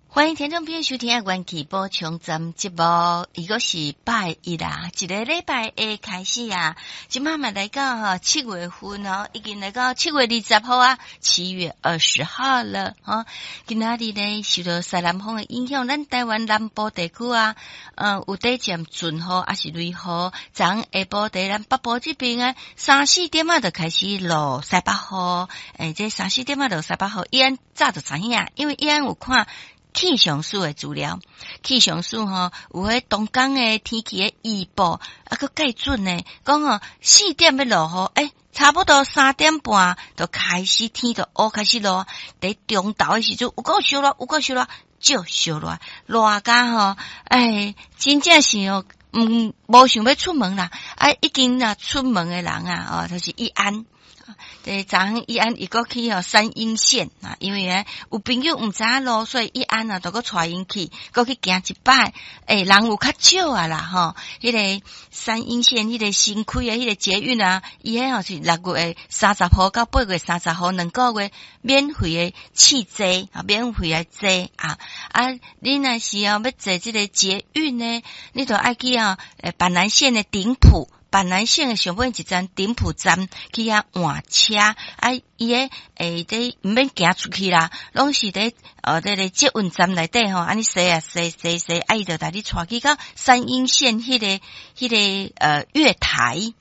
欢迎听众朋友收听元气补充站节目，伊个是拜一啦，一个礼拜会开始啊，今晚嘛来到7月份哦，已经来到7月20号啊，7月20号了哈。今仔日呢受到西南风的影响，咱台湾南部地区啊，有短暂阵雨还是雷雨，昨下晡在咱北部这边啊，3-4点啊就开始落西北雨，这3-4点啊落西北雨，伊安早就知影，因为伊安有看气象署的资料，气象署有迄东港的天气的预报，佫介准呢，讲4点要落雨，差不多3点半就开始天就乌开始落，在中昼的时阵有够烧热，就烧热，热甲真正是无想要出门啦，已经出门的人啊，就是义安。这昨昏义安伊个去三阴县啊，因为有朋友毋知影路，所以义安就个带因去，个去行一摆，人有较少啊啦迄个三阴县迄个新开的迄个捷运啊，伊是6月30号到8月30号2个月免费的试坐啊，免费的坐啊，你若是要坐这个捷运呢，你就爱去板南线的顶埔。板南线的上尾一站顶埔站去换车，伊这毋免行出去啦，拢是这个捷运站内底安尼坐，伊就带你带去到三阴线迄个月台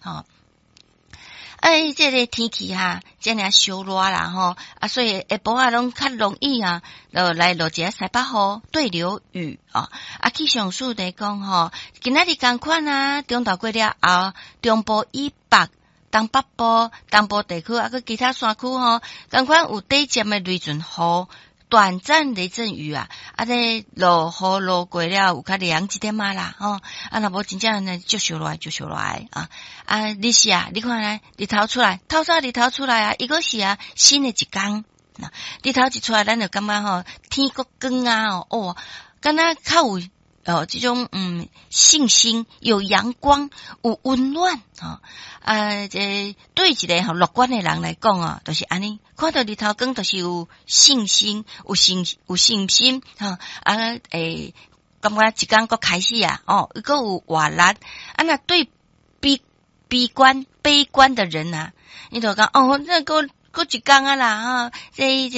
这个天气这样烧热啦所以下晡拢较容易就来落一下西北雨对流雨气象署在讲今仔日同款中昼过了后，中部以北、东北部、东部地区佫其他山区同款有短暂的雷阵雨。短暂雷阵雨这落雨落过了有较凉一点啦若无真正呢就烧来日是你看咧日头出来，透早日头出来伊个是新的一天日头一出来咱就感觉天国光敢若较有这种信心，有阳光，有温暖这对一个乐观的人来讲就是安尼，看到日头光就是有信心，有信心感觉一天佫开始佫有活力若对悲观的人你就讲那佫一天啦这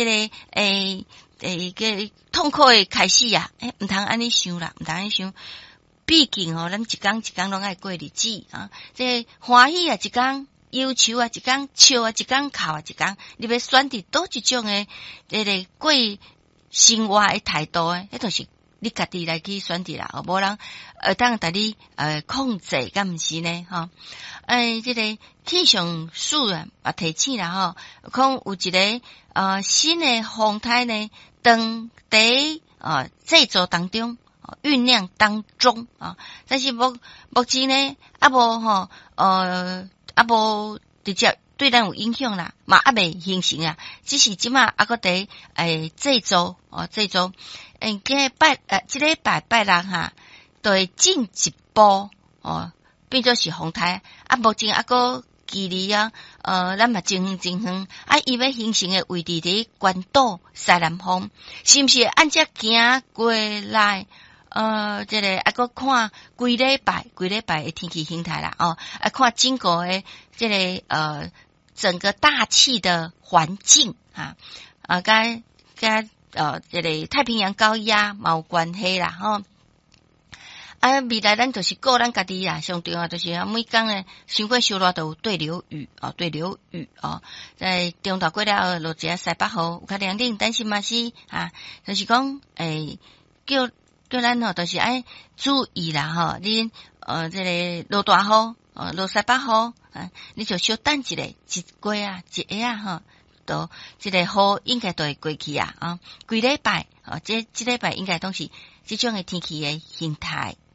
个痛苦的开始毋通安尼想啦，毋通安尼想。毕竟咱一天一天拢爱过日子这欢喜一天，忧愁一天，笑一天，哭一天，你要选择倒一种的这个过生活的态度迄就是你家己来去选择啦，无人当带你控制，敢毋是呢这个气象署提醒啦讲有一个新的风态呢，当在制作当中。酝酿当中但是目前呢无直接对咱有影响啦，嘛未形成只是即马佫在制作这礼拜六就会进一步变做是风台目前佫距离咱嘛真远伊要形成的位置伫关岛西南方，是毋是按这行过来这个佫看规礼拜的天气形态啦看整个的这个整个大气的环境跟这个太平洋高压嘛有关系啦未来咱就是顾咱家己上重要就是每天呢伤过烧热都有对流雨在中昼过了落一下西北雨有较凉冷，但是嘛是就是讲叫咱就是爱注意啦你这个落大雨落西北雨你就稍等一下一过一下都这个雨应该都会过去规礼拜这礼拜应该都是这种的天气的形态